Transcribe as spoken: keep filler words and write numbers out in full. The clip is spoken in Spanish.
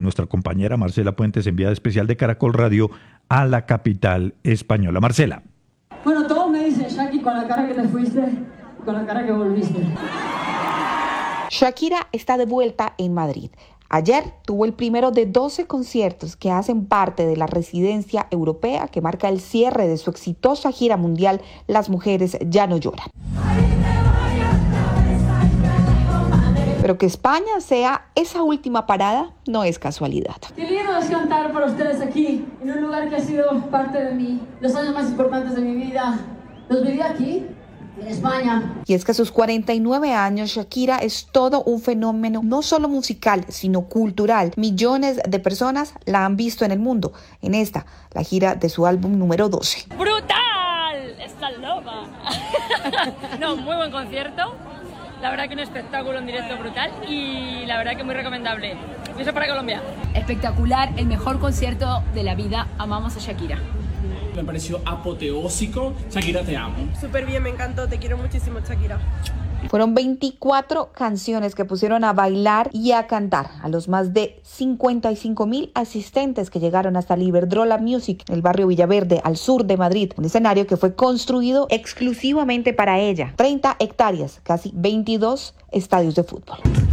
nuestra compañera Marcela Puentes, enviada especial de Caracol Radio a la capital española. Marcela. Bueno, todos me dicen, Shaki, con la cara que te fuiste, con la cara que volviste. Shakira está de vuelta en Madrid. Ayer tuvo el primero de doce conciertos que hacen parte de la residencia europea que marca el cierre de su exitosa gira mundial Las mujeres ya no lloran. Pero que España sea esa última parada no es casualidad. Qué lindo es cantar para ustedes aquí, en un lugar que ha sido parte de mí. Los años más importantes de mi vida los viví aquí, en España. Y es que a sus cuarenta y nueve años, Shakira es todo un fenómeno, no solo musical, sino cultural. Millones de personas la han visto en el mundo, en esta, la gira de su álbum número doce. ¡Brutal! ¡Está loca! No, muy buen concierto. La verdad que un espectáculo en directo brutal y la verdad que muy recomendable. Y eso para Colombia. Espectacular, el mejor concierto de la vida. Amamos a Shakira. Me pareció apoteósico. Shakira, te amo. Súper bien, me encantó. Te quiero muchísimo, Shakira. Fueron veinticuatro canciones que pusieron a bailar y a cantar a los más de cincuenta y cinco mil asistentes que llegaron hasta el Iberdrola Music, el barrio Villaverde, al sur de Madrid, un escenario que fue construido exclusivamente para ella. treinta hectáreas, casi veintidós estadios de fútbol.